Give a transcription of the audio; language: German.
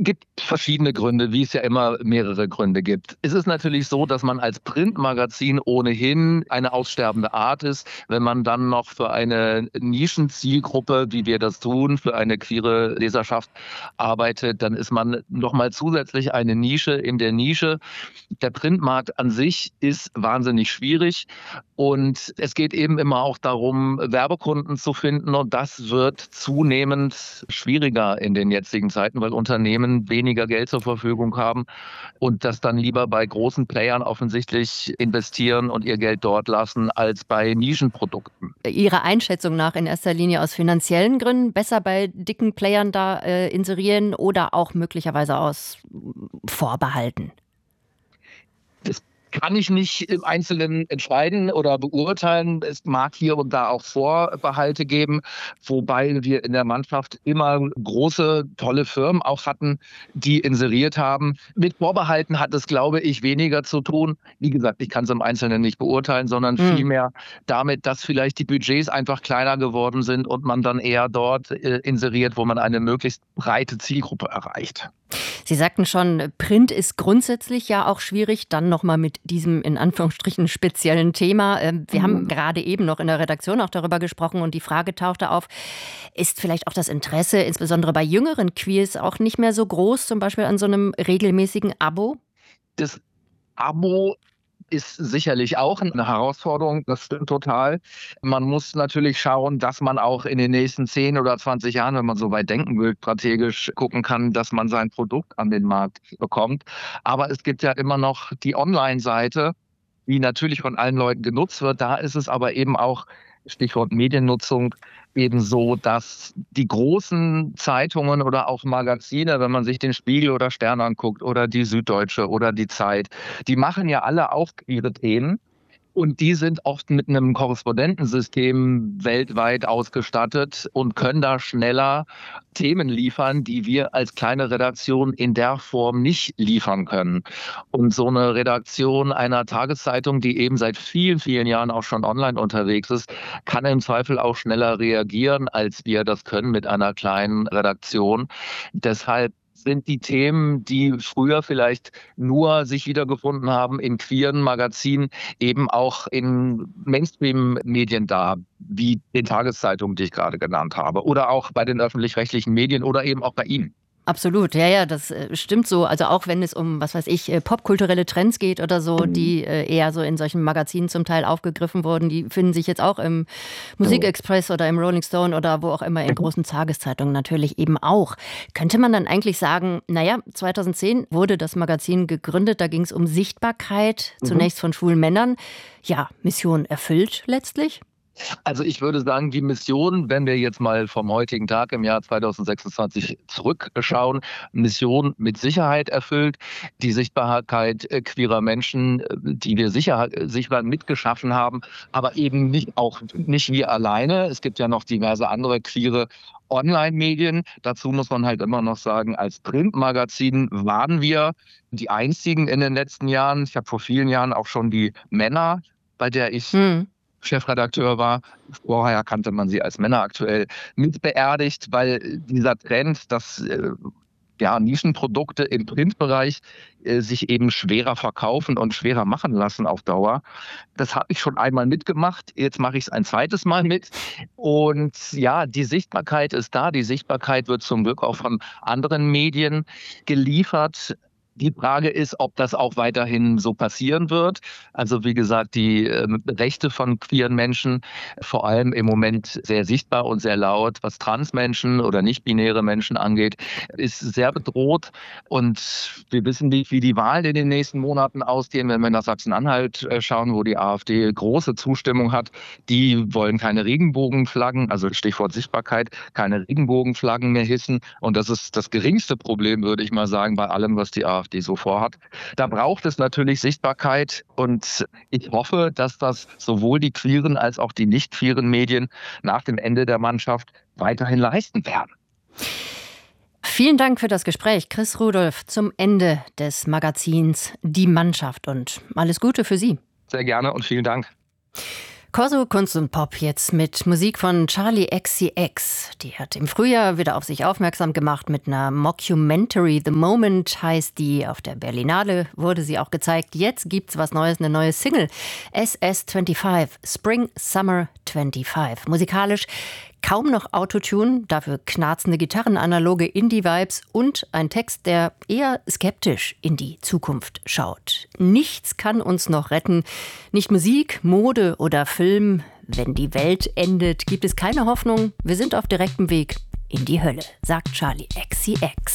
gibt verschiedene Gründe, wie es ja immer mehrere Gründe gibt. Es ist natürlich so, dass man als Printmagazin ohnehin eine aussterbende Art ist. Wenn man dann noch für eine Nischenzielgruppe, wie wir das tun, für eine queere Leserschaft arbeitet, dann ist man nochmal zusätzlich eine Nische in der Nische. Der Printmarkt an sich ist wahnsinnig schwierig und es geht eben immer auch darum, Werbekunden zu finden, und das wird zunehmend schwieriger in den jetzigen Zeiten, weil Unternehmen weniger Geld zur Verfügung haben und das dann lieber bei großen Playern offensichtlich investieren und ihr Geld dort lassen als bei Nischenprodukten. Ihrer Einschätzung nach in erster Linie aus finanziellen Gründen besser bei dicken Playern da inserieren oder auch möglicherweise aus Vorbehalten? Das kann ich nicht im Einzelnen entscheiden oder beurteilen. Es mag hier und da auch Vorbehalte geben, wobei wir in der Mannschaft immer große, tolle Firmen auch hatten, die inseriert haben. Mit Vorbehalten hat es, glaube ich, weniger zu tun. Wie gesagt, ich kann es im Einzelnen nicht beurteilen, sondern vielmehr damit, dass vielleicht die Budgets einfach kleiner geworden sind und man dann eher dort inseriert, wo man eine möglichst breite Zielgruppe erreicht. Sie sagten schon, Print ist grundsätzlich ja auch schwierig, dann nochmal mit diesem in Anführungsstrichen speziellen Thema. Wir haben gerade eben noch in der Redaktion auch darüber gesprochen und die Frage tauchte auf, ist vielleicht auch das Interesse, insbesondere bei jüngeren Queers, auch nicht mehr so groß, zum Beispiel an so einem regelmäßigen Abo? Das Abo ist sicherlich auch eine Herausforderung, das stimmt total. Man muss natürlich schauen, dass man auch in den nächsten 10 oder 20 Jahren, wenn man so weit denken will, strategisch gucken kann, dass man sein Produkt an den Markt bekommt. Aber es gibt ja immer noch die Online-Seite, die natürlich von allen Leuten genutzt wird. Da ist es aber eben auch, Stichwort Mediennutzung, eben so, dass die großen Zeitungen oder auch Magazine, wenn man sich den Spiegel oder Stern anguckt oder die Süddeutsche oder die Zeit, die machen ja alle auch ihre Themen. Und die sind oft mit einem Korrespondentensystem weltweit ausgestattet und können da schneller Themen liefern, die wir als kleine Redaktion in der Form nicht liefern können. Und so eine Redaktion einer Tageszeitung, die eben seit vielen, vielen Jahren auch schon online unterwegs ist, kann im Zweifel auch schneller reagieren, als wir das können mit einer kleinen Redaktion. Deshalb sind die Themen, die früher vielleicht nur sich wiedergefunden haben in queeren Magazinen, eben auch in Mainstream-Medien da, wie den Tageszeitungen, die ich gerade genannt habe, oder auch bei den öffentlich-rechtlichen Medien oder eben auch bei Ihnen. Absolut, ja, das stimmt so. Also auch wenn es um, was weiß ich, popkulturelle Trends geht oder so, die eher so in solchen Magazinen zum Teil aufgegriffen wurden, die finden sich jetzt auch im Musikexpress oder im Rolling Stone oder wo auch immer in großen Tageszeitungen natürlich eben auch. Könnte man dann eigentlich sagen, naja, 2010 wurde das Magazin gegründet, da ging es um Sichtbarkeit, zunächst von schwulen Männern. Ja, Mission erfüllt letztlich? Also ich würde sagen, die Mission, wenn wir jetzt mal vom heutigen Tag im Jahr 2026 zurückschauen, Mission mit Sicherheit erfüllt. Die Sichtbarkeit queerer Menschen, die wir sicher mitgeschaffen haben, aber eben nicht wir alleine. Es gibt ja noch diverse andere queere Online-Medien. Dazu muss man halt immer noch sagen, als Printmagazin waren wir die einzigen in den letzten Jahren. Ich habe vor vielen Jahren auch schon die Männer, bei der ich Chefredakteur war. Vorher kannte man sie als Männer aktuell mit beerdigt, weil dieser Trend, dass Nischenprodukte im Printbereich sich eben schwerer verkaufen und schwerer machen lassen auf Dauer. Das habe ich schon einmal mitgemacht. Jetzt mache ich es ein zweites Mal mit. Und ja, die Sichtbarkeit ist da. Die Sichtbarkeit wird zum Glück auch von anderen Medien geliefert. Die Frage ist, ob das auch weiterhin so passieren wird. Also wie gesagt, die Rechte von queeren Menschen, vor allem im Moment sehr sichtbar und sehr laut, was Transmenschen oder nicht-binäre Menschen angeht, ist sehr bedroht. Und wir wissen nicht, wie die Wahlen in den nächsten Monaten ausgehen. Wenn wir nach Sachsen-Anhalt schauen, wo die AfD große Zustimmung hat, die wollen keine Regenbogenflaggen, also Stichwort Sichtbarkeit, keine Regenbogenflaggen mehr hissen. Und das ist das geringste Problem, würde ich mal sagen, bei allem, was die AfD so vorhat. Da braucht es natürlich Sichtbarkeit und ich hoffe, dass das sowohl die queeren als auch die nicht queeren Medien nach dem Ende der Mannschaft weiterhin leisten werden. Vielen Dank für das Gespräch, Chris Rudolph, zum Ende des Magazins Die Mannschaft und alles Gute für Sie. Sehr gerne und vielen Dank. Corso Kunst und Pop jetzt mit Musik von Charli XCX. Die hat im Frühjahr wieder auf sich aufmerksam gemacht mit einer Mockumentary. The Moment heißt die. Auf der Berlinale wurde sie auch gezeigt. Jetzt gibt's was Neues, eine neue Single. SS25, Spring Summer 25. Musikalisch kaum noch Autotune, dafür knarzende Gitarren, analoge Indie-Vibes und ein Text, der eher skeptisch in die Zukunft schaut. Nichts kann uns noch retten. Nicht Musik, Mode oder Film. Wenn die Welt endet, gibt es keine Hoffnung. Wir sind auf direktem Weg in die Hölle, sagt Charli XCX.